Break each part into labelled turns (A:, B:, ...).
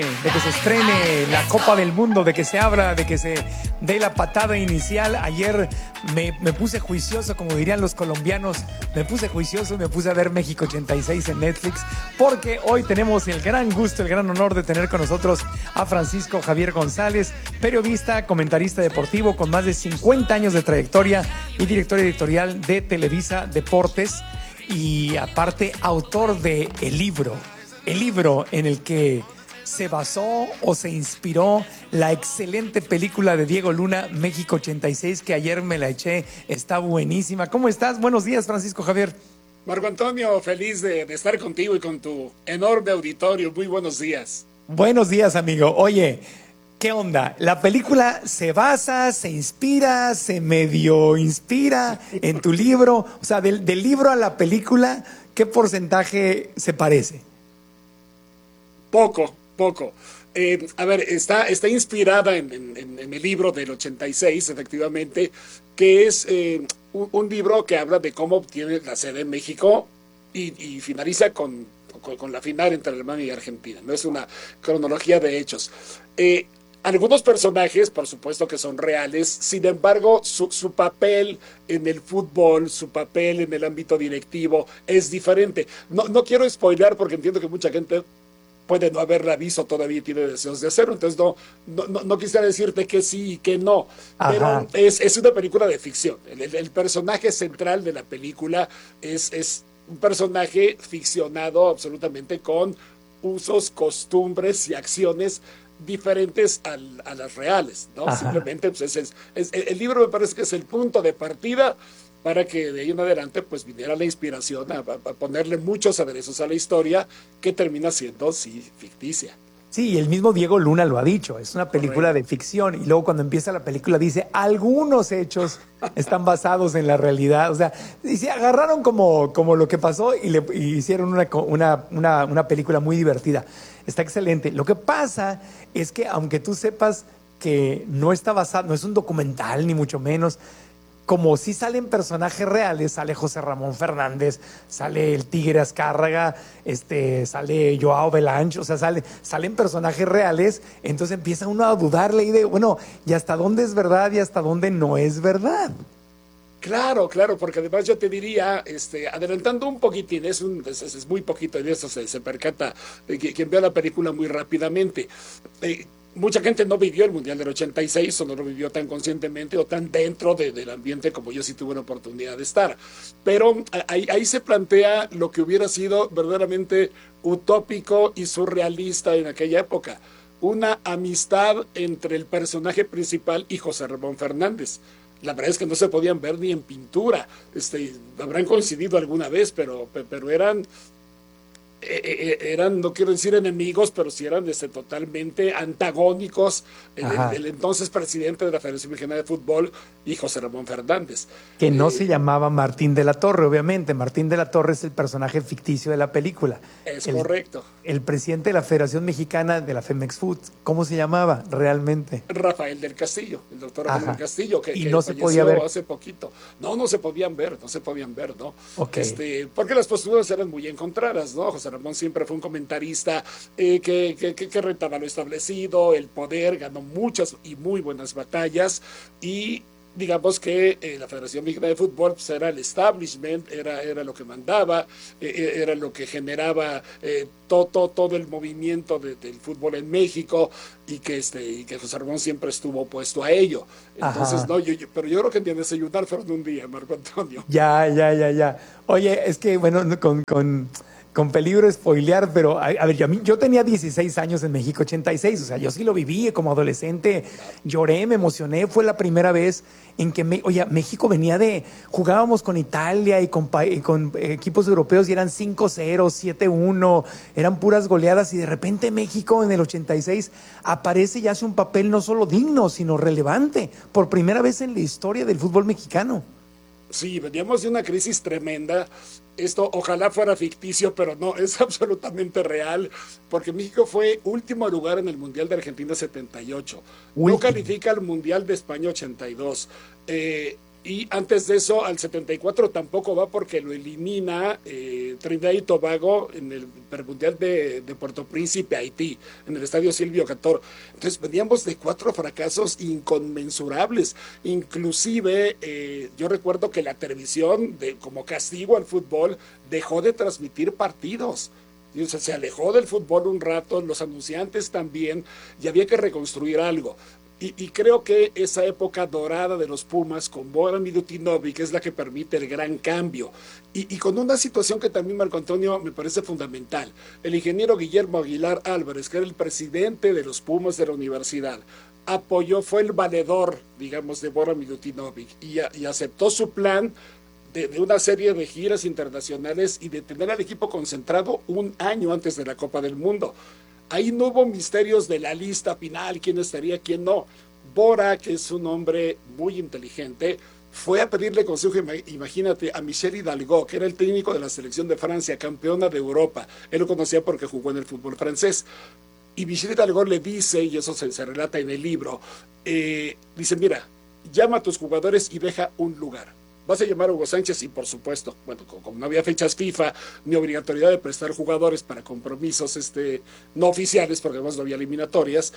A: De que se estrene la Copa del Mundo, de que se abra, de que se dé la patada inicial. Ayer me puse juicioso, como dirían los colombianos, me puse juicioso y me puse a ver México 86 en Netflix, porque hoy tenemos el gran gusto, el gran honor de tener con nosotros a Francisco Javier González, periodista, comentarista deportivo con más de 50 años de trayectoria y director editorial de Televisa Deportes, y aparte autor de el libro en el que se basó o se inspiró la excelente película de Diego Luna, México 86, que ayer me la eché, está buenísima. ¿Cómo estás? Buenos días, Francisco Javier.
B: Marco Antonio, feliz de estar contigo y con tu enorme auditorio. Muy buenos días.
A: Buenos días, amigo. Oye, ¿qué onda? ¿La película se basa, se inspira, se medio inspira en tu libro? O sea, del libro a la película, ¿qué porcentaje se parece?
B: Poco. A ver, está inspirada en el libro del 86, efectivamente, que es un libro que habla de cómo obtiene la sede en México y finaliza con la final entre Alemania y Argentina. No es una cronología de hechos. Algunos personajes, por supuesto que son reales, sin embargo, su papel en el fútbol, su papel en el ámbito directivo es diferente. No quiero spoilear porque entiendo que mucha gente puede no haberla visto todavía y tiene deseos de hacerlo, entonces no quisiera decirte que sí y que no, pero es una película de ficción. El personaje central de la película es un personaje ficcionado absolutamente con usos, costumbres y acciones diferentes a las reales, ¿no? Simplemente pues, el libro me parece que es el punto de partida para que de ahí en adelante pues viniera la inspiración a ponerle muchos aderezos a la historia que termina siendo, sí, ficticia.
A: Sí, el mismo Diego Luna lo ha dicho, es una película
B: Correcto.
A: de ficción, y luego cuando empieza la película dice, algunos hechos están basados en la realidad. O sea, y se agarraron como lo que pasó y hicieron una película muy divertida. Está excelente. Lo que pasa es que aunque tú sepas que no está basado, no es un documental ni mucho menos, como sí salen personajes reales, sale José Ramón Fernández, sale el Tigre Azcárraga, sale Joao Belange, o sea, salen personajes reales, entonces empieza uno a dudarle y de, bueno, ¿y hasta dónde es verdad y hasta dónde no es verdad?
B: Claro, porque además yo te diría, adelantando un poquitín, es muy poquito, y de eso se percata quien vea la película muy rápidamente. Mucha gente no vivió el Mundial del 86 o no lo vivió tan conscientemente o tan dentro del ambiente como yo sí tuve la oportunidad de estar. Pero ahí se plantea lo que hubiera sido verdaderamente utópico y surrealista en aquella época. Una amistad entre el personaje principal y José Ramón Fernández. La verdad es que no se podían ver ni en pintura. Habrán coincidido alguna vez, pero eran, no quiero decir enemigos, pero sí eran totalmente antagónicos, el entonces presidente de la Federación Mexicana de Fútbol y José Ramón Fernández.
A: Que no se llamaba Martín de la Torre, obviamente. Martín de la Torre es el personaje ficticio de la película.
B: Es correcto.
A: El presidente de la Federación Mexicana de la Femex Food, ¿cómo se llamaba realmente?
B: Rafael del Castillo, el doctor Rafael del Castillo, que
A: no se podía ver
B: hace poquito. No se podían ver, ¿no?
A: Okay.
B: Porque las posturas eran muy encontradas, ¿no? José Ramón siempre fue un comentarista que retaba lo establecido, el poder, ganó muchas y muy buenas batallas, y digamos que la Federación Mexicana de Fútbol pues, era el establishment, era lo que mandaba, era lo que generaba todo el movimiento del fútbol en México, y que José Ramón siempre estuvo opuesto a ello. Entonces, no, pero yo creo que entiendes ayudar Fernando un día, Marco Antonio.
A: Ya. Oye, es que, bueno, con peligro de spoilear, pero a ver, yo tenía 16 años en México 86, o sea, yo sí lo viví como adolescente, lloré, me emocioné, fue la primera vez en que, México jugábamos con Italia y con equipos europeos y eran 5-0, 7-1, eran puras goleadas, y de repente México en el 86 aparece y hace un papel no solo digno, sino relevante, por primera vez en la historia del fútbol mexicano.
B: Sí, veníamos de una crisis tremenda. Esto ojalá fuera ficticio, pero no, es absolutamente real, porque México fue último lugar en el Mundial de Argentina 78. No califica al Mundial de España 82. Y antes de eso, al 74 tampoco va porque lo elimina Trinidad y Tobago en el Mundial de Puerto Príncipe, Haití, en el estadio Silvio Cator. Entonces veníamos de 4 fracasos inconmensurables. Inclusive yo recuerdo que la televisión, como castigo al fútbol, dejó de transmitir partidos. Y, o sea, se alejó del fútbol un rato, los anunciantes también, y había que reconstruir algo. Y creo que esa época dorada de los Pumas con Boran Milutinovic es la que permite el gran cambio. Y con una situación que también, Marco Antonio, me parece fundamental. El ingeniero Guillermo Aguilar Álvarez, que era el presidente de los Pumas de la universidad, apoyó, fue el valedor, digamos, de Boran Milutinovic y aceptó su plan de una serie de giras internacionales y de tener al equipo concentrado un año antes de la Copa del Mundo. Ahí no hubo misterios de la lista final, quién estaría, quién no. Bora, que es un hombre muy inteligente, fue a pedirle consejo, imagínate, a Michel Hidalgo, que era el técnico de la selección de Francia, campeona de Europa. Él lo conocía porque jugó en el fútbol francés. Y Michel Hidalgo le dice, y eso se relata en el libro, dice, mira, llama a tus jugadores y deja un lugar. Vas a llamar a Hugo Sánchez y, por supuesto, bueno, como no había fechas FIFA ni obligatoriedad de prestar jugadores para compromisos no oficiales, porque además no había eliminatorias,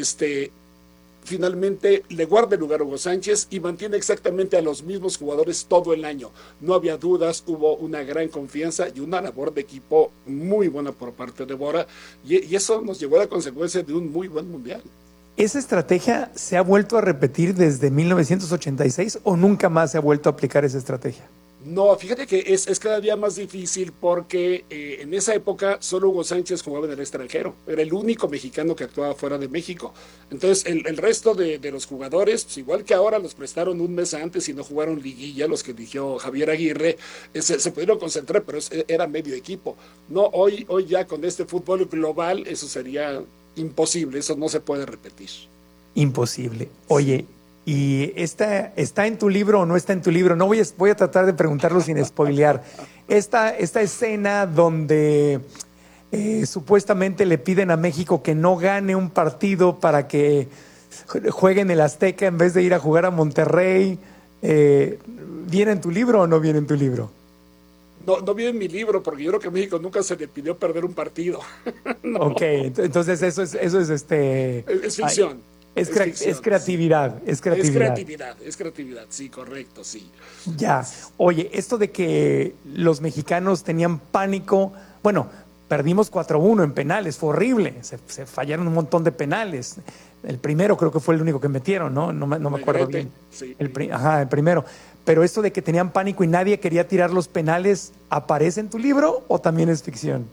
B: finalmente le guarda el lugar a Hugo Sánchez y mantiene exactamente a los mismos jugadores todo el año. No había dudas, hubo una gran confianza y una labor de equipo muy buena por parte de Bora, y eso nos llevó a la consecuencia de un muy buen mundial.
A: ¿Esa estrategia se ha vuelto a repetir desde 1986 o nunca más se ha vuelto a aplicar esa estrategia?
B: No, fíjate que es cada día más difícil porque en esa época solo Hugo Sánchez jugaba en el extranjero. Era el único mexicano que actuaba fuera de México. Entonces, el resto de los jugadores, pues igual que ahora los prestaron un mes antes y no jugaron liguilla, los que eligió Javier Aguirre, se pudieron concentrar, pero era medio equipo. No, hoy ya con este fútbol global, eso sería imposible, eso no se puede repetir.
A: Imposible. Oye, ¿y está en tu libro o no está en tu libro? No voy a tratar de preguntarlo sin spoilear. Esta escena donde supuestamente le piden a México que no gane un partido para que juegue en el Azteca en vez de ir a jugar a Monterrey, ¿viene en tu libro o no viene en tu libro?
B: No viene en mi libro, porque yo creo que a México nunca se le pidió perder un partido. No.
A: Ok, entonces eso es
B: Es ficción.
A: Es creatividad.
B: Es creatividad, sí, correcto, sí.
A: Ya, oye, esto de que los mexicanos tenían pánico, bueno, perdimos 4-1 en penales, fue horrible, se fallaron un montón de penales. El primero creo que fue el único que metieron, ¿no? No me acuerdo bien.
B: Sí.
A: El primero. Pero esto de que tenían pánico y nadie quería tirar los penales, ¿aparece en tu libro o también es ficción?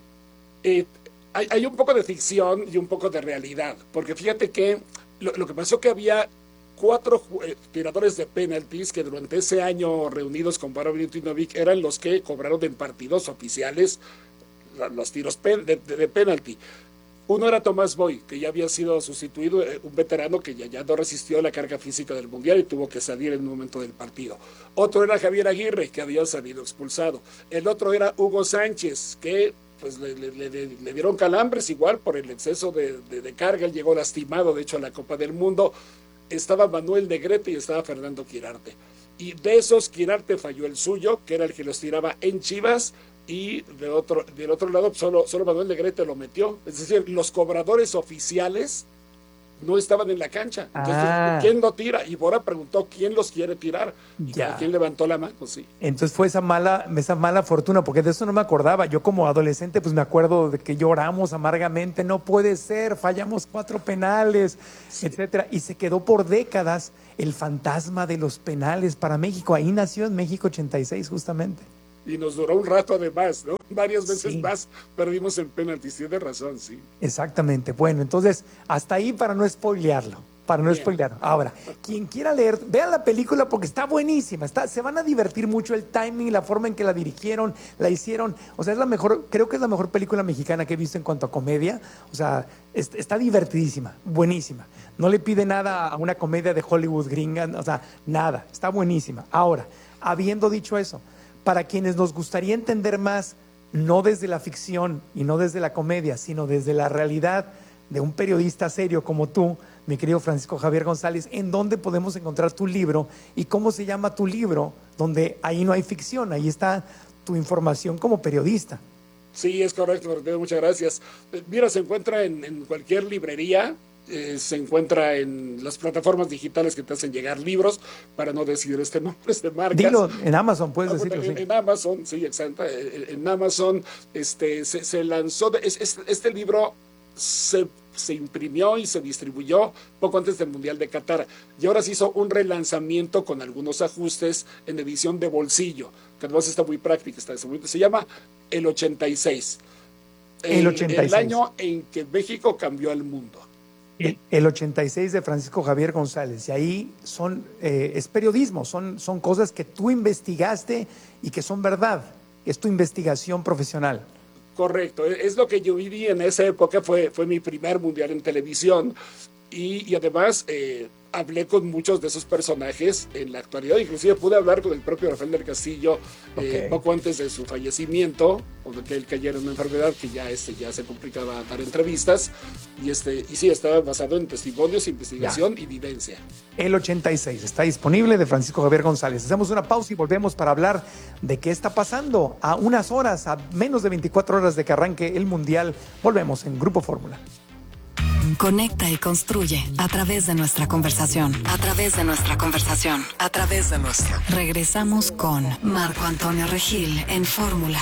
B: Hay un poco de ficción y un poco de realidad, porque fíjate que lo que pasó que había 4 tiradores de penaltis que durante ese año reunidos con Boran Milutinovic eran los que cobraron en partidos oficiales los tiros de penalti. Uno era Tomás Boy, que ya había sido sustituido, un veterano que ya no resistió la carga física del Mundial y tuvo que salir en un momento del partido. Otro era Javier Aguirre, que había salido expulsado. El otro era Hugo Sánchez, que pues le dieron calambres igual por el exceso de carga. Él llegó lastimado, de hecho, a la Copa del Mundo. Estaba Manuel Negrete y estaba Fernando Quirarte. Y de esos, Quirarte falló el suyo, que era el que los tiraba en Chivas, y del otro lado solo Manuel Negrete lo metió. Es decir, los cobradores oficiales no estaban en la cancha. Entonces, ¿quién lo tira? Y Bora preguntó quién los quiere tirar.
A: Ya.
B: ¿Quién levantó la mano? Sí.
A: Entonces fue esa mala fortuna, porque de eso no me acordaba. Yo como adolescente pues me acuerdo de que lloramos amargamente, no puede ser, fallamos 4 penales, sí, etcétera. Y se quedó por décadas el fantasma de los penales para México. Ahí nació en México 86 justamente.
B: Y nos duró un rato además, ¿no? Varias veces
A: sí,
B: más perdimos en penaltis, tiene razón, sí.
A: Exactamente. Bueno, entonces, hasta ahí para no spoilearlo. Ahora, quien quiera leer, vean la película porque está buenísima. Se van a divertir mucho, el timing, la forma en que la dirigieron, la hicieron. O sea, creo que es la mejor película mexicana que he visto en cuanto a comedia. O sea, está divertidísima, buenísima. No le pide nada a una comedia de Hollywood gringa, o sea, nada. Está buenísima. Ahora, habiendo dicho eso, para quienes nos gustaría entender más, no desde la ficción y no desde la comedia, sino desde la realidad de un periodista serio como tú, mi querido Francisco Javier González, ¿en dónde podemos encontrar tu libro y cómo se llama tu libro? Donde ahí no hay ficción, ahí está tu información como periodista.
B: Sí, es correcto, Rodrigo, muchas gracias. Mira, se encuentra en cualquier librería, se encuentra en las plataformas digitales que te hacen llegar libros, para no decir nombres de marcas.
A: Dilo, en Amazon puedes decirlo.
B: Sí. En Amazon, sí, exacto. En Amazon se lanzó, este libro se imprimió y se distribuyó poco antes del Mundial de Qatar, y ahora se hizo un relanzamiento con algunos ajustes en edición de bolsillo, que además está muy práctica, se llama El 86.
A: El 86.
B: El año en que México cambió al mundo.
A: El 86 de Francisco Javier González, y ahí es periodismo, son cosas que tú investigaste y que son verdad, es tu investigación profesional.
B: Correcto, es lo que yo viví en esa época, fue mi primer mundial en televisión, y además hablé con muchos de esos personajes en la actualidad, inclusive pude hablar con el propio Rafael del Castillo poco antes de su fallecimiento, o de que él cayera en una enfermedad que ya se complicaba dar entrevistas, y sí, estaba basado en testimonios, investigación y vivencia.
A: El 86 está disponible, de Francisco Javier González. Hacemos una pausa y volvemos para hablar de qué está pasando a unas horas, a menos de 24 horas de que arranque el Mundial. Volvemos en Grupo Fórmula.
C: Conecta y construye a través de nuestra conversación. A través de nuestra conversación. A través de nuestra. Regresamos con Marco Antonio Regil en Fórmula.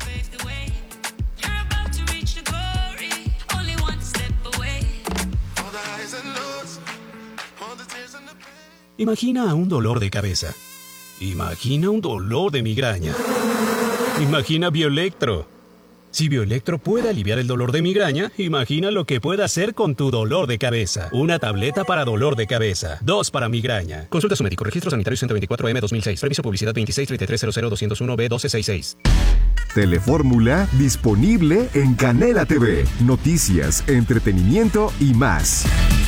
D: Imagina un dolor de cabeza. Imagina un dolor de migraña. Imagina Bioelectro. Si Bioelectro puede aliviar el dolor de migraña, imagina lo que puede hacer con tu dolor de cabeza. Una tableta para dolor de cabeza. 2 para migraña. Consulta a su médico. Registro sanitario 124M 2006. Permiso publicidad 2633000201B1266.
E: Telefórmula disponible en Canela TV. Noticias, entretenimiento y más.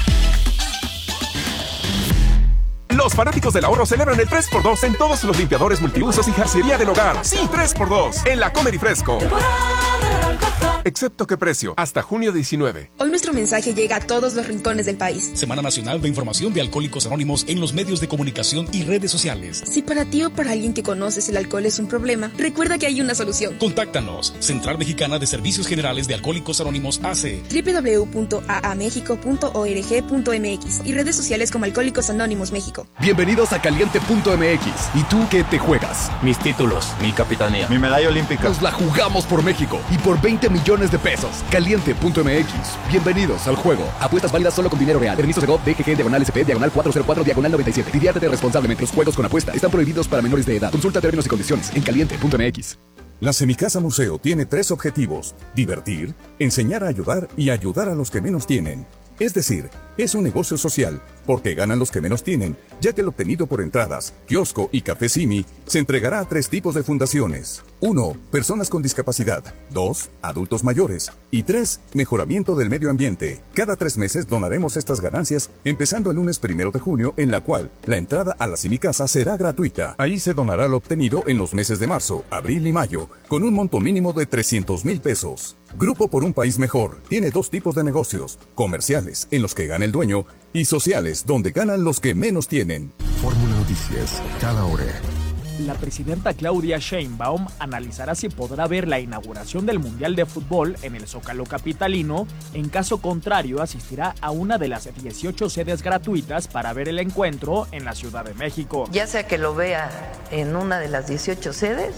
F: Los fanáticos del ahorro celebran el 3x2 en todos los limpiadores multiusos y jarcería del hogar. Sí, 3x2 en la Comer y Fresco. Excepto qué precio, hasta junio 19.
G: Hoy nuestro mensaje llega a todos los rincones del país.
H: Semana Nacional de Información de Alcohólicos Anónimos en los medios de comunicación y redes sociales.
G: Si para ti o para alguien que conoces el alcohol es un problema, recuerda que hay una solución.
H: Contáctanos. Central Mexicana de Servicios Generales de Alcohólicos Anónimos AC.
G: www.aamexico.org.mx y redes sociales como Alcohólicos Anónimos México.
I: Bienvenidos a Caliente.mx. ¿Y tú qué te juegas?
J: Mis títulos, mi capitanía,
I: mi medalla olímpica. Nos la jugamos por México y por 20 millones de pesos. Caliente.mx. Bienvenidos al juego. Apuestas válidas solo con dinero real. Permiso Segov DGG /SP /404 /97. Diviértete responsablemente. Los juegos con apuesta están prohibidos para menores de edad. Consulta términos y condiciones en Caliente.mx.
K: La Semicasa Museo tiene 3 objetivos: divertir, enseñar a ayudar y ayudar a los que menos tienen. Es decir, es un negocio social, porque ganan los que menos tienen, ya que el obtenido por entradas, kiosco y café Simi se entregará a 3 tipos de fundaciones. 1. Personas con discapacidad. 2. Adultos mayores. Y 3. Mejoramiento del medio ambiente. Cada 3 meses donaremos estas ganancias, empezando el lunes 1 de junio, en la cual la entrada a la Semicasa será gratuita. Ahí se donará lo obtenido en los meses de marzo, abril y mayo, con un monto mínimo de 300,000 pesos. Grupo por un País Mejor tiene 2 tipos de negocios: comerciales, en los que gana el dueño, y sociales, donde ganan los que menos tienen.
E: Fórmula Noticias, cada hora.
L: La presidenta Claudia Sheinbaum analizará si podrá ver la inauguración del Mundial de Fútbol en el Zócalo capitalino. En caso contrario, asistirá a una de las 18 sedes gratuitas para ver el encuentro en la Ciudad de México.
M: Ya sea que lo vea en una de las 18 sedes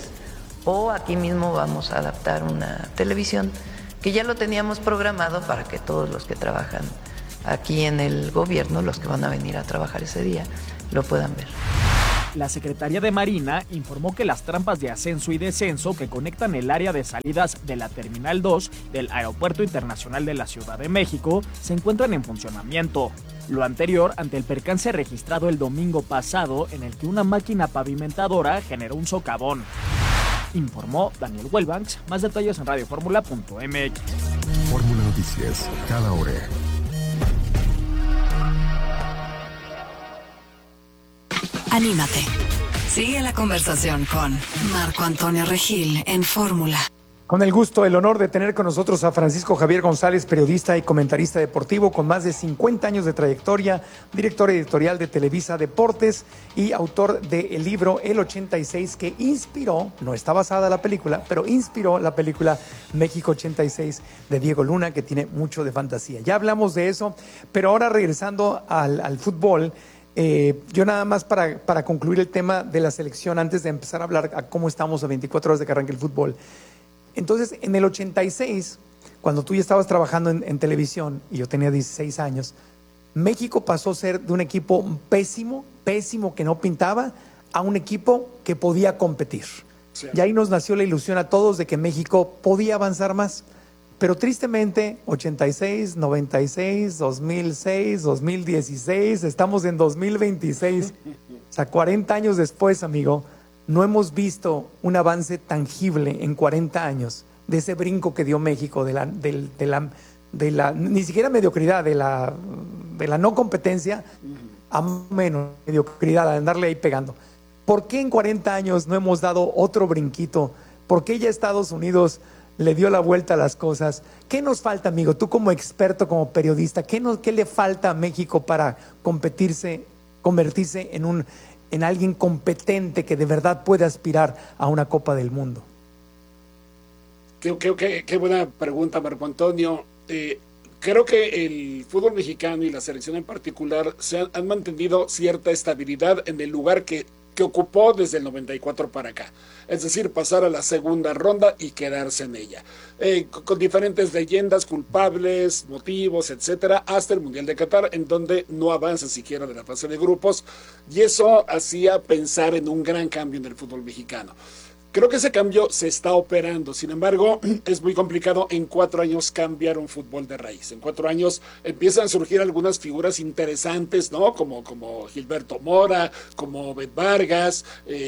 M: o aquí mismo vamos a adaptar una televisión que ya lo teníamos programado para que todos los que trabajan aquí en el gobierno, los que van a venir a trabajar ese día, lo puedan ver.
L: La Secretaría de Marina informó que las trampas de ascenso y descenso que conectan el área de salidas de la Terminal 2 del Aeropuerto Internacional de la Ciudad de México se encuentran en funcionamiento. Lo anterior ante el percance registrado el domingo pasado, en el que una máquina pavimentadora generó un socavón. Informó Daniel Welbanks. Más detalles en radioformula.mx.
E: Fórmula Noticias, cada hora.
C: Anímate. Sigue la conversación con Marco Antonio Regil en Fórmula.
A: Con el gusto, el honor de tener con nosotros a Francisco Javier González, periodista y comentarista deportivo con más de 50 años de trayectoria, director editorial de Televisa Deportes y autor del libro El 86, que inspiró, no está basada la película, pero inspiró la película México 86 de Diego Luna, que tiene mucho de fantasía. Ya hablamos de eso, pero ahora regresando al fútbol, yo nada más para concluir el tema de la selección, antes de empezar a hablar a cómo estamos a 24 horas de que arranque el fútbol. Entonces, en el 86, cuando tú ya estabas trabajando en televisión y yo tenía 16 años, México pasó a ser de un equipo pésimo, que no pintaba, a un equipo que podía competir. Sí. Y ahí nos nació la ilusión a todos de que México podía avanzar más. Pero tristemente, 86, 96, 2006, 2016, estamos en 2026. O sea, 40 años después, amigo, no hemos visto un avance tangible en 40 años de ese brinco que dio México, de la ni siquiera mediocridad, de la no competencia a menos mediocridad, a andarle ahí pegando. ¿Por qué en 40 años no hemos dado otro brinquito? ¿Por qué ya Estados Unidos le dio la vuelta a las cosas? ¿Qué nos falta, amigo? Tú como experto, como periodista, ¿qué le falta a México para convertirse en alguien competente que de verdad puede aspirar a una Copa del Mundo?
B: Qué buena pregunta, Marco Antonio. Creo que el fútbol mexicano y la selección en particular han mantenido cierta estabilidad en el lugar que ocupó desde el 94 para acá. Es decir, pasar a la segunda ronda y quedarse en ella. Con diferentes leyendas, culpables, motivos, etcétera, hasta el Mundial de Qatar, en donde no avanza siquiera de la fase de grupos, y eso hacía pensar en un gran cambio en el fútbol mexicano. Creo que ese cambio se está operando, sin embargo, es muy complicado en 4 años cambiar un fútbol de raíz. En 4 años empiezan a surgir algunas figuras interesantes, ¿no? Como Gilberto Mora, como Bet Vargas,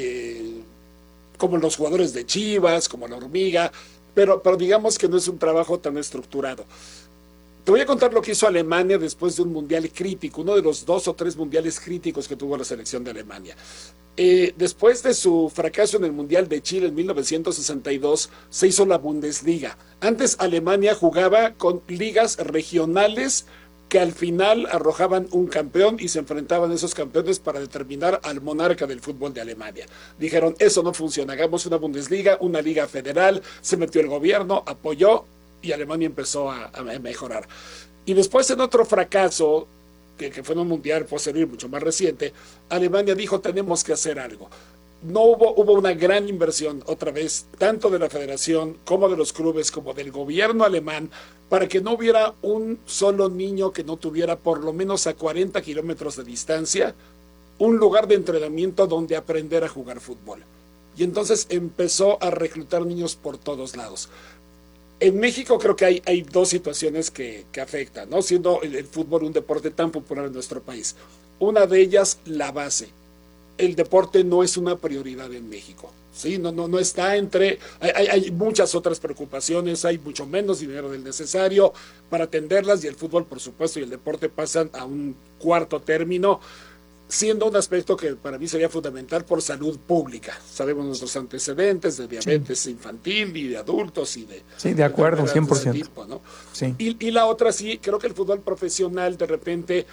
B: como los jugadores de Chivas, como la Hormiga, pero digamos que no es un trabajo tan estructurado. Te voy a contar lo que hizo Alemania después de un mundial crítico, uno de los 2 o 3 mundiales críticos que tuvo la selección de Alemania. Después de su fracaso en el Mundial de Chile en 1962, se hizo la Bundesliga. Antes Alemania jugaba con ligas regionales que al final arrojaban un campeón y se enfrentaban esos campeones para determinar al monarca del fútbol de Alemania. Dijeron, eso no funciona, hagamos una Bundesliga, una liga federal, se metió el gobierno, apoyó y Alemania empezó a mejorar. Y después, en otro fracaso, que fue en un mundial posterior mucho más reciente, Alemania dijo, tenemos que hacer algo. No hubo una gran inversión, otra vez, tanto de la federación como de los clubes, como del gobierno alemán, para que no hubiera un solo niño que no tuviera por lo menos a 40 kilómetros de distancia un lugar de entrenamiento donde aprender a jugar fútbol. Y entonces empezó a reclutar niños por todos lados. En México creo que hay 2 situaciones que afectan, ¿no? Siendo el fútbol un deporte tan popular en nuestro país. Una de ellas, la base. El deporte no es una prioridad en México, ¿sí? No está entre... Hay muchas otras preocupaciones, hay mucho menos dinero del necesario para atenderlas, y el fútbol, por supuesto, y el deporte pasan a un cuarto término, siendo un aspecto que para mí sería fundamental por salud pública. Sabemos nuestros antecedentes de diabetes infantil y de adultos y de...
A: Sí, de acuerdo, 100%.
B: De tipo, ¿no?
A: Sí.
B: Y la otra, sí, creo que el fútbol profesional de repente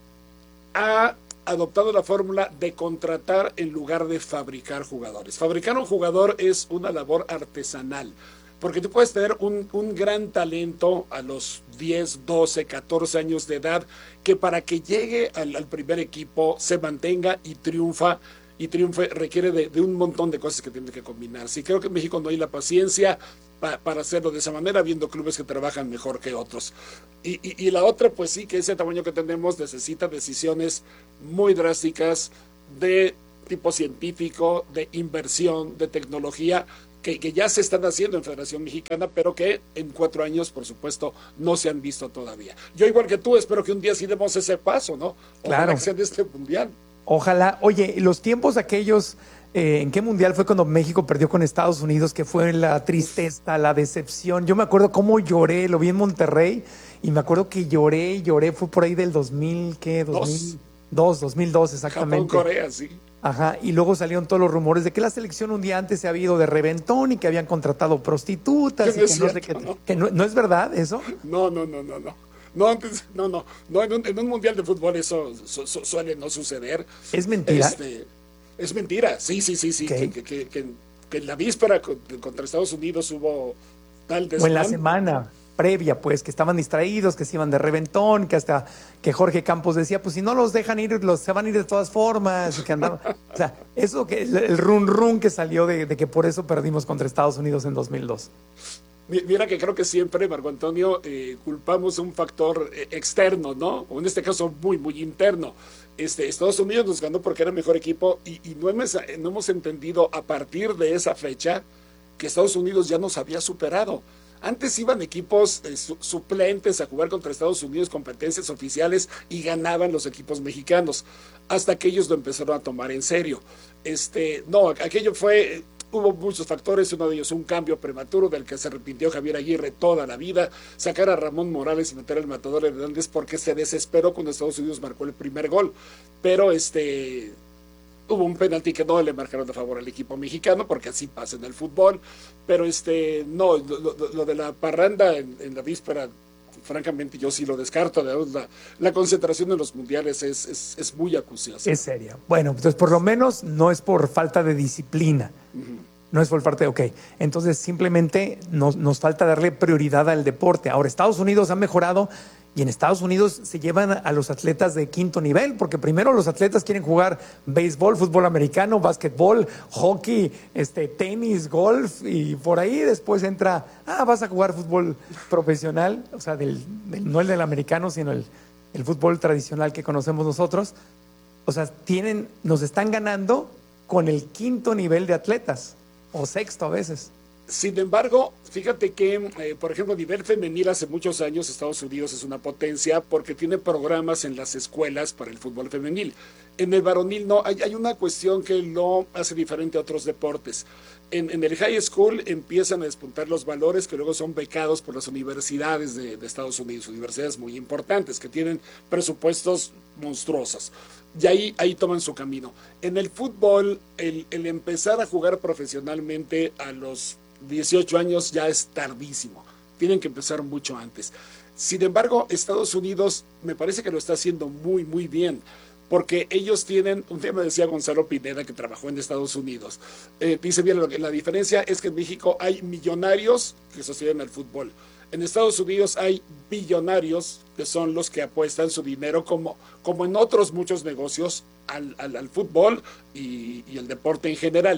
B: ha adoptado la fórmula de contratar en lugar de fabricar jugadores. Fabricar un jugador es una labor artesanal, porque tú puedes tener un gran talento a los 10, 12, 14 años de edad, que para que llegue al primer equipo, se mantenga y triunfe, requiere de un montón de cosas que tienen que combinarse. Y creo que en México no hay la paciencia para hacerlo de esa manera, viendo clubes que trabajan mejor que otros. Y la otra, pues sí, que ese tamaño que tenemos necesita decisiones muy drásticas de tipo científico, de inversión, de tecnología, que ya se están haciendo en Federación Mexicana, pero que en 4 años, por supuesto, no se han visto todavía. Yo, igual que tú, espero que un día sí demos ese paso, ¿no?
A: Claro.
B: Ojalá que sea de este mundial.
A: Ojalá. Oye, los tiempos aquellos, ¿en qué mundial fue cuando México perdió con Estados Unidos? Que fue la tristeza, la decepción. Yo me acuerdo cómo lloré, lo vi en Monterrey, y me acuerdo que lloré, fue por ahí del 2000, ¿qué? 2000. 2002 exactamente.
B: Japón-Corea, sí.
A: Ajá, y luego salieron todos los rumores de que la selección un día antes se había ido de reventón y que habían contratado prostitutas.
B: Que no
A: y
B: es
A: que
B: cierto,
A: no sé qué. ¿No es verdad eso?
B: No. No, en un mundial de fútbol eso suele no suceder.
A: ¿Es mentira?
B: Es mentira, sí.
A: ¿Qué?
B: Que en la víspera contra Estados Unidos hubo tal desmán.
A: O en la semana previa, pues, que estaban distraídos, que se iban de reventón, que hasta que Jorge Campos decía, pues si no los dejan ir, se van a ir de todas formas, y que andaban, o sea, eso que el run que salió de que por eso perdimos contra Estados Unidos en 2002.
B: Mira que creo que siempre, Marco Antonio, culpamos un factor externo, ¿no? O en este caso muy interno. Estados Unidos nos ganó porque era el mejor equipo y no hemos entendido a partir de esa fecha que Estados Unidos ya nos había superado. Antes iban equipos suplentes a jugar contra Estados Unidos, competencias oficiales, y ganaban los equipos mexicanos, hasta que ellos lo empezaron a tomar en serio. Aquello hubo muchos factores, uno de ellos un cambio prematuro del que se arrepintió Javier Aguirre toda la vida, sacar a Ramón Morales y meter al Matador Hernández porque se desesperó cuando Estados Unidos marcó el primer gol. Pero hubo un penalti que no le marcaron a favor al equipo mexicano, porque así pasa en el fútbol, pero lo de la parranda en la víspera, francamente yo sí lo descarto. La concentración en los mundiales es muy acuciosa.
A: Es seria. Bueno, entonces por lo menos no es por falta de disciplina. No es por parte de, entonces simplemente nos falta darle prioridad al deporte. Ahora, Estados Unidos ha mejorado y en Estados Unidos se llevan a los atletas de quinto nivel, porque primero los atletas quieren jugar béisbol, fútbol americano, básquetbol, hockey, tenis, golf, y por ahí después entra, vas a jugar fútbol profesional, o sea, no el del americano, sino el fútbol tradicional que conocemos nosotros. O sea, nos están ganando con el quinto nivel de atletas, o sexto a veces.
B: Sin embargo, fíjate que, por ejemplo, a nivel femenil, hace muchos años Estados Unidos es una potencia porque tiene programas en las escuelas para el fútbol femenil. En el varonil no, hay una cuestión que lo hace diferente a otros deportes. En el high school empiezan a despuntar los valores que luego son becados por las universidades de Estados Unidos, universidades muy importantes que tienen presupuestos monstruosos. Y ahí toman su camino. En el fútbol, el empezar a jugar profesionalmente a los 18 años ya es tardísimo. Tienen que empezar mucho antes. Sin embargo, Estados Unidos me parece que lo está haciendo muy bien, porque ellos tienen, un día me decía Gonzalo Pineda, que trabajó en Estados Unidos, dice, bien, la diferencia es que en México hay millonarios que sostienen el fútbol. En Estados Unidos hay billonarios que son los que apuestan su dinero, como en otros muchos negocios, al fútbol y el deporte en general.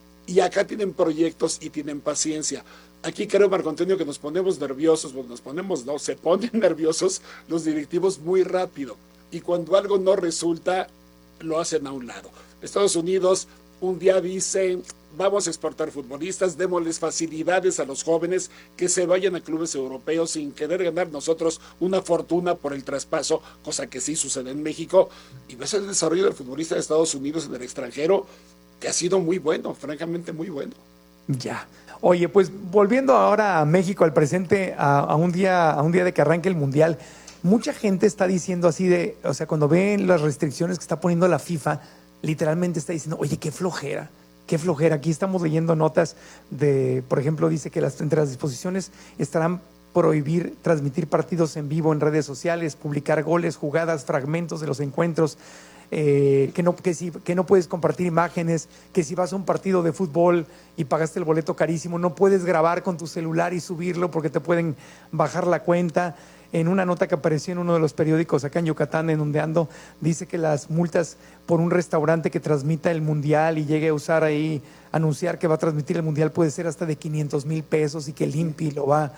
B: Y acá tienen proyectos y tienen paciencia. Aquí creo, Marco Antonio, que nos ponemos nerviosos, se ponen nerviosos los directivos muy rápido. Y cuando algo no resulta, lo hacen a un lado. Estados Unidos un día dice, vamos a exportar futbolistas, démosles facilidades a los jóvenes que se vayan a clubes europeos sin querer ganar nosotros una fortuna por el traspaso, cosa que sí sucede en México. Y ves el desarrollo del futbolista de Estados Unidos en el extranjero, que ha sido muy bueno, francamente muy bueno.
A: Ya. Oye, pues volviendo ahora a México, al presente, a un día de que arranque el Mundial, mucha gente está diciendo así cuando ven las restricciones que está poniendo la FIFA, literalmente está diciendo, oye, qué flojera. Aquí estamos leyendo notas por ejemplo, dice que entre las disposiciones estarán prohibir transmitir partidos en vivo en redes sociales, publicar goles, jugadas, fragmentos de los encuentros, que no puedes compartir imágenes, que si vas a un partido de fútbol y pagaste el boleto carísimo, no puedes grabar con tu celular y subirlo porque te pueden bajar la cuenta. En una nota que apareció en uno de los periódicos acá en Yucatán, en donde ando, dice que las multas por un restaurante que transmita el Mundial y llegue a usar ahí, anunciar que va a transmitir el Mundial, puede ser hasta de 500,000 pesos y que el INPI lo va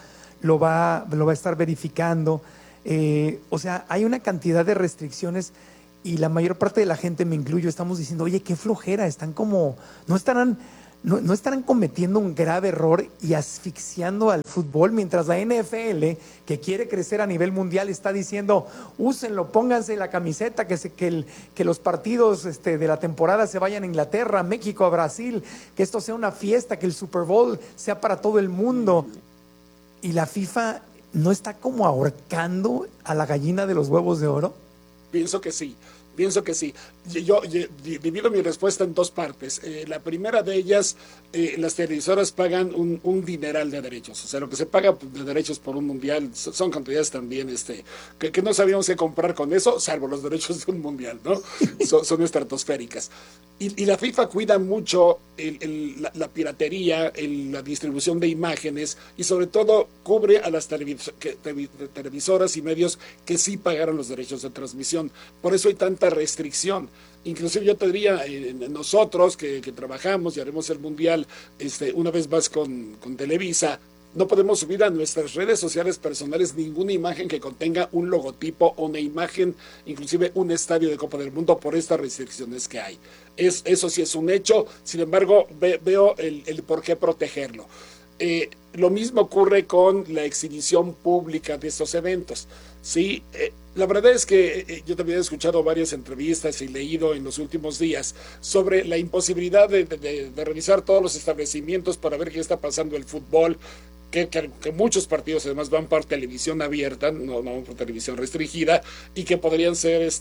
A: a estar verificando. O sea, hay una cantidad de restricciones y la mayor parte de la gente, me incluyo, estamos diciendo, oye, qué flojera, no estarán cometiendo un grave error y asfixiando al fútbol, mientras la NFL, que quiere crecer a nivel mundial, está diciendo, úsenlo, pónganse la camiseta, que los partidos de la temporada se vayan a Inglaterra, a México, a Brasil, que esto sea una fiesta, que el Super Bowl sea para todo el mundo. Y la FIFA no está como ahorcando a la gallina de los huevos de oro.
B: Pienso que sí. Pienso que sí. Yo divido mi respuesta en dos partes. La primera de ellas, las televisoras pagan un dineral de derechos. O sea, lo que se paga de derechos por un mundial son cantidades también que no sabíamos qué comprar con eso, salvo los derechos de un mundial, ¿no? Son estratosféricas. Y la FIFA cuida mucho la piratería, la distribución de imágenes y sobre todo cubre a las televisoras y medios que sí pagaron los derechos de transmisión. Por eso hay tanta restricción. Inclusive yo te diría, nosotros que trabajamos y haremos el mundial una vez más con Televisa, no podemos subir a nuestras redes sociales personales ninguna imagen que contenga un logotipo o una imagen, inclusive un estadio de Copa del Mundo, por estas restricciones que hay. Eso sí es un hecho, sin embargo, veo el por qué protegerlo. Lo mismo ocurre con la exhibición pública de estos eventos. Sí, la verdad es que yo también he escuchado varias entrevistas y leído en los últimos días sobre la imposibilidad de revisar todos los establecimientos para ver qué está pasando el fútbol, que muchos partidos además van por televisión abierta, no por televisión restringida, y que podrían ser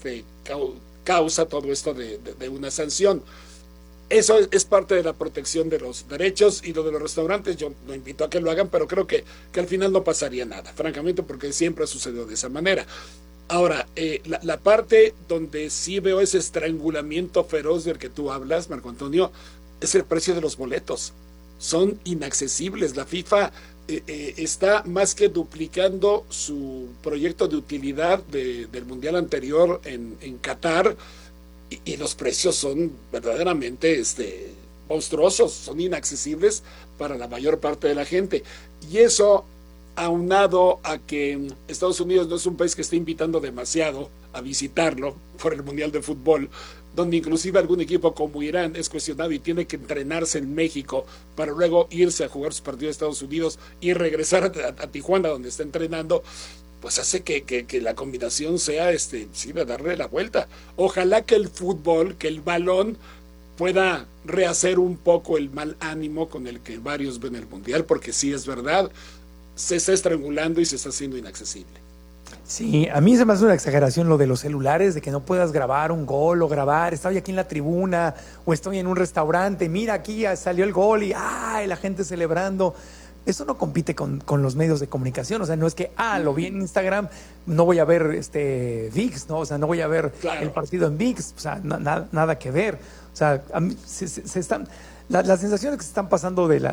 B: causa todo esto de una sanción. Eso es parte de la protección de los derechos, y lo de los restaurantes yo lo invito a que lo hagan, pero creo que al final no pasaría nada, francamente, porque siempre ha sucedido de esa manera. Ahora, la parte donde sí veo ese estrangulamiento feroz del que tú hablas, Marco Antonio, es el precio de los boletos. Son inaccesibles. La FIFA está más que duplicando su proyecto de utilidad del Mundial anterior en Qatar, y los precios son verdaderamente monstruosos, son inaccesibles para la mayor parte de la gente. Y eso, aunado a que Estados Unidos no es un país que esté invitando demasiado a visitarlo por el Mundial de Fútbol, donde inclusive algún equipo como Irán es cuestionado y tiene que entrenarse en México para luego irse a jugar sus partidos a Estados Unidos y regresar a Tijuana, donde está entrenando, pues hace que la combinación sea, de darle la vuelta. Ojalá que el fútbol, que el balón pueda rehacer un poco el mal ánimo con el que varios ven el Mundial, porque sí es verdad, se está estrangulando y se está haciendo inaccesible.
A: Sí, a mí se me hace una exageración lo de los celulares, de que no puedas grabar un gol o grabar, estoy aquí en la tribuna o estoy en un restaurante, mira aquí ya salió el gol y la gente celebrando. Eso no compite con los medios de comunicación, o sea, no es que, lo vi en Instagram, no voy a ver ViX, ¿no? O sea, no voy a ver el partido en ViX, o sea, nada que ver. O sea, a mí se están, las sensaciones que se están pasando de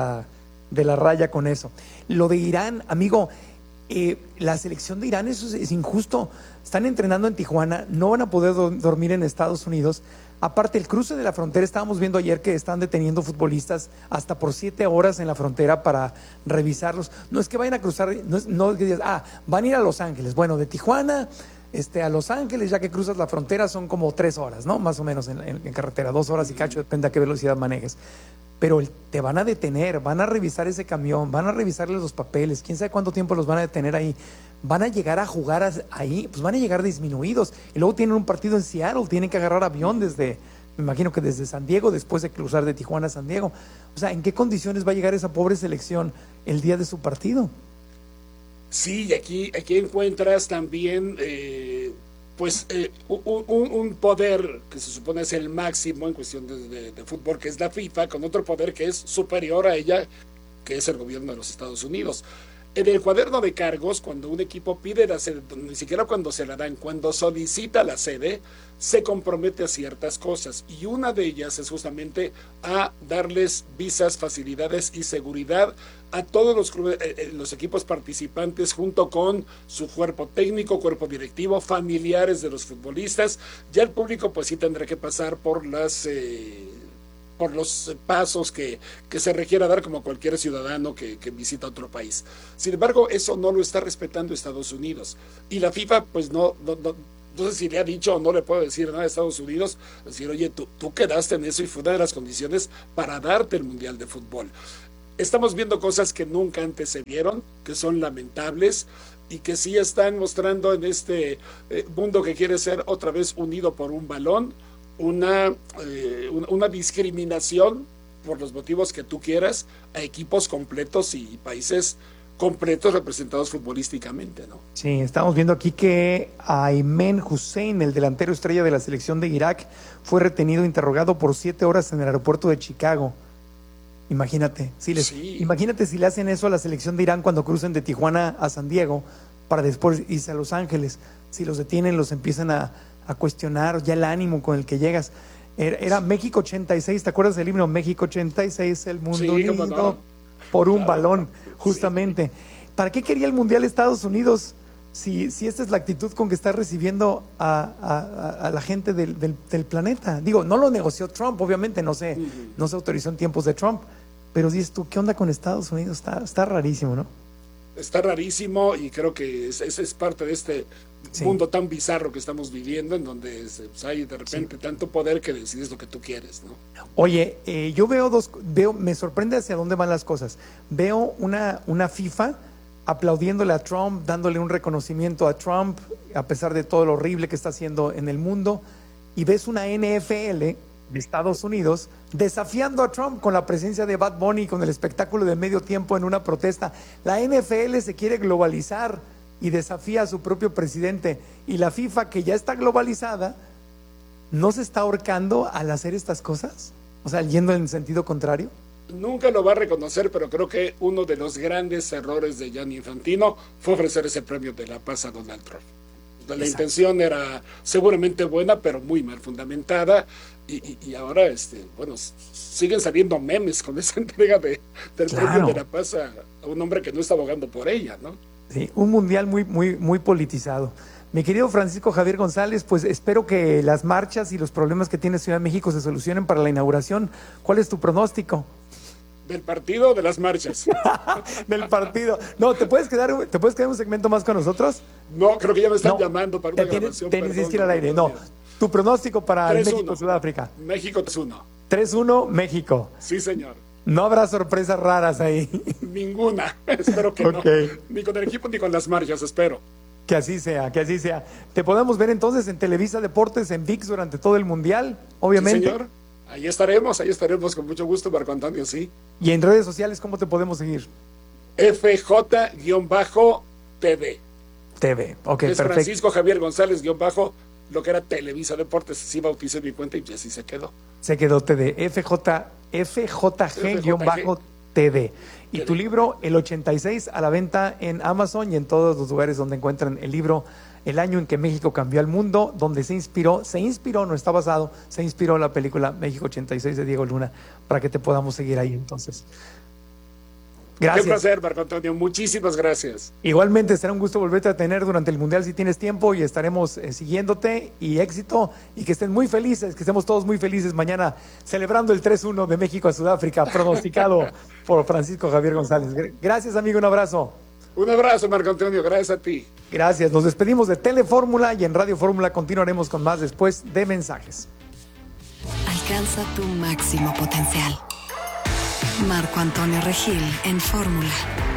A: la raya con eso. Lo de Irán, amigo, la selección de Irán, eso es injusto. Están entrenando en Tijuana, no van a poder dormir en Estados Unidos. Aparte, el cruce de la frontera, estábamos viendo ayer que están deteniendo futbolistas hasta por 7 horas en la frontera para revisarlos. No es que vayan a cruzar, no es que digas, van a ir a Los Ángeles. Bueno, de Tijuana a Los Ángeles, ya que cruzas la frontera, son como 3 horas, ¿no? Más o menos en carretera, 2 horas y cacho, depende a qué velocidad manejes. Pero te van a detener, van a revisar ese camión, van a revisarles los papeles, quién sabe cuánto tiempo los van a detener ahí. Van a llegar a jugar ahí, pues van a llegar disminuidos. Y luego tienen un partido en Seattle, tienen que agarrar avión me imagino que desde San Diego, después de cruzar de Tijuana a San Diego. O sea, ¿en qué condiciones va a llegar esa pobre selección el día de su partido?
B: Sí, y aquí encuentras también un poder que se supone es el máximo en cuestión de fútbol, que es la FIFA, con otro poder que es superior a ella, que es el gobierno de los Estados Unidos. En el cuaderno de cargos, cuando un equipo pide la sede, ni siquiera cuando se la dan, cuando solicita la sede, se compromete a ciertas cosas, y una de ellas es justamente a darles visas, facilidades y seguridad a todos los equipos participantes, junto con su cuerpo técnico, cuerpo directivo, familiares de los futbolistas. Ya el público pues sí tendrá que pasar por los pasos que se requiera dar, como cualquier ciudadano que visita otro país. Sin embargo, eso no lo está respetando Estados Unidos. Y la FIFA, pues no sé si le ha dicho o no le puedo decir nada a Estados Unidos, decir, oye, tú quedaste en eso y fue una de las condiciones para darte el Mundial de Fútbol. Estamos viendo cosas que nunca antes se vieron, que son lamentables y que sí están mostrando en este mundo que quiere ser otra vez unido por un balón, una discriminación por los motivos que tú quieras a equipos completos y países completos representados futbolísticamente, ¿no?
A: Sí, estamos viendo aquí que Ayman Hussein, el delantero estrella de la selección de Irak, fue retenido e interrogado por 7 horas en el aeropuerto de Chicago. Imagínate, imagínate si le hacen eso a la selección de Irán cuando crucen de Tijuana a San Diego para después irse a Los Ángeles. Si los detienen, los empiezan a cuestionar ya el ánimo con el que llegas. Era México 86, ¿te acuerdas del himno? México 86, el mundo unido no. Por un balón, justamente. ¿Para qué quería el Mundial Estados Unidos si esta es la actitud con que está recibiendo a la gente del planeta? Digo, no lo negoció Trump, obviamente, no se autorizó en tiempos de Trump, pero dices tú, ¿qué onda con Estados Unidos? Está rarísimo, ¿no?
B: Está rarísimo y creo que es parte de este mundo tan bizarro que estamos viviendo, en donde hay de repente tanto poder que decides lo que tú quieres, ¿no?
A: Oye, yo veo, me sorprende hacia dónde van las cosas. Veo una FIFA aplaudiéndole a Trump, dándole un reconocimiento a Trump, a pesar de todo lo horrible que está haciendo en el mundo, y ves una NFL de Estados Unidos desafiando a Trump con la presencia de Bad Bunny, con el espectáculo de medio tiempo en una protesta. La NFL se quiere globalizar y desafía a su propio presidente, y la FIFA, que ya está globalizada, ¿no se está ahorcando al hacer estas cosas? O sea, yendo en sentido contrario.
B: Nunca lo va a reconocer, pero creo que uno de los grandes errores de Gianni Infantino fue ofrecer ese premio de la paz a Donald Trump. La intención era seguramente buena, pero muy mal fundamentada, y ahora siguen saliendo memes con esa entrega del premio de la paz a un hombre que no está abogando por ella, ¿no?
A: Sí, un mundial muy politizado. Mi querido Francisco Javier González, pues espero que las marchas y los problemas que tiene Ciudad de México se solucionen para la inauguración. ¿Cuál es tu pronóstico?
B: ¿Del partido o de las marchas?
A: Del partido. No, ¿te puedes quedar un segmento más con nosotros?
B: No, creo que ya me están llamando para una grabación.
A: Tienes que ir al aire. No, tu pronóstico para el México-Sudáfrica.
B: México 3-1.
A: 3-1, México.
B: Sí, señor.
A: No habrá sorpresas raras ahí.
B: Ninguna. Espero que no. Ni con el equipo ni con las marchas, espero.
A: Que así sea, que así sea. Te podemos ver entonces en Televisa Deportes, en ViX durante todo el Mundial, obviamente.
B: Sí, señor. Ahí estaremos con mucho gusto, Marco Antonio, sí.
A: Y en redes sociales, ¿cómo te podemos seguir?
B: FJ-TV.
A: TV, ok,
B: es
A: perfecto.
B: Francisco Javier González lo que era Televisa Deportes, así bauticé mi cuenta y así se quedó.
A: Se quedó TV, FJG-TV. Y tu libro, El 86, a la venta en Amazon y en todos los lugares donde encuentran el libro, El año en que México cambió al mundo, donde se inspiró, no está basado, se inspiró la película México 86 de Diego Luna, para que te podamos seguir ahí entonces. Gracias.
B: Qué placer, Marco Antonio, muchísimas gracias.
A: Igualmente, será un gusto volverte a tener durante el Mundial si tienes tiempo, y estaremos siguiéndote, y éxito, y que estén muy felices, que estemos todos muy felices mañana celebrando el 3-1 de México a Sudáfrica, pronosticado por Francisco Javier González. Gracias, amigo, un abrazo.
B: Un abrazo, Marco Antonio, gracias a ti.
A: Gracias, nos despedimos de Telefórmula, y en Radio Fórmula continuaremos con más después de mensajes.
C: Alcanza tu máximo potencial. Marco Antonio Regil en Fórmula.